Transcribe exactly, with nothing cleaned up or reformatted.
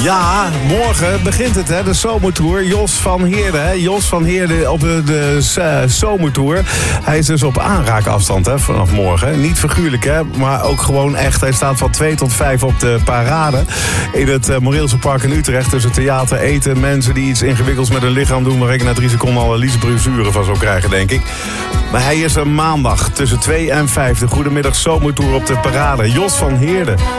Ja, morgen begint het, hè, de zomertour. Jos van Heerde, hè. Jos van Heerde op de, de uh, zomertour. Hij is dus op aanraakafstand, hè, vanaf morgen. Niet figuurlijk, hè, maar ook gewoon echt. Hij staat van twee tot vijf op de parade. In het uh, Moreelse Park in Utrecht. Tussen theater, eten, mensen die iets ingewikkelds met hun lichaam doen... waar ik na drie seconden al een liesbruzuren van zou krijgen, denk ik. Maar hij is er maandag tussen twee en vijf. De Goedemiddag Zomertour op de parade. Jos van Heerde.